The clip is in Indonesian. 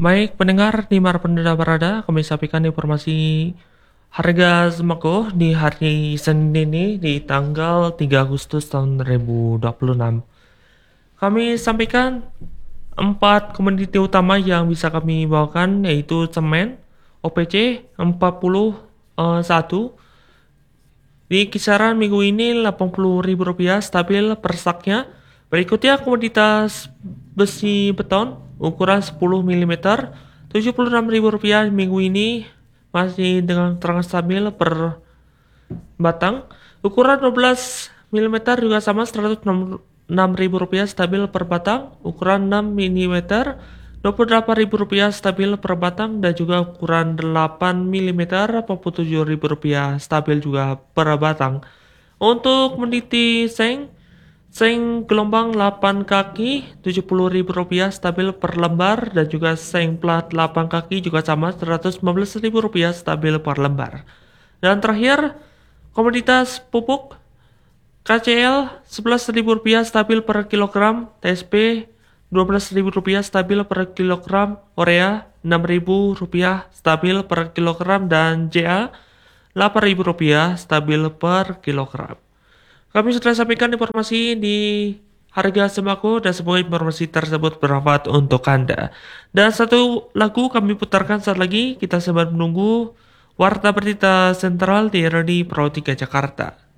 Baik pendengar dimanapun Anda berada, kami sampaikan informasi harga sembako di hari Senin ini di tanggal 3 Agustus tahun 2026. Kami sampaikan 4 komoditi utama yang bisa kami bawakan, yaitu semen OPC 41 di kisaran minggu ini Rp80.000 stabil per saknya. Berikutnya komoditas besi beton ukuran 10 mm Rp76.000 minggu ini masih dengan terang stabil per batang. Ukuran 12 mm juga sama Rp106.000 stabil per batang. Ukuran 6 mm Rp28.000 stabil per batang, dan juga ukuran 8 mm Rp47.000 stabil juga per batang. Untuk meniti seng gelombang 8 kaki Rp70.000 stabil per lembar, dan juga seng plat 8 kaki juga sama Rp115.000 stabil per lembar. Dan terakhir, komoditas pupuk KCL Rp11.000 stabil per kilogram, TSP Rp12.000 stabil per kilogram, Urea Rp6.000 stabil per kilogram, dan JA Rp8.000 stabil per kilogram. Kami sudah sampaikan informasi di harga sembako dan semoga informasi tersebut bermanfaat untuk Anda. Dan satu lagu kami putarkan saat lagi, kita sambil menunggu Warta Berita Sentral di RRI Pro 3 Jakarta.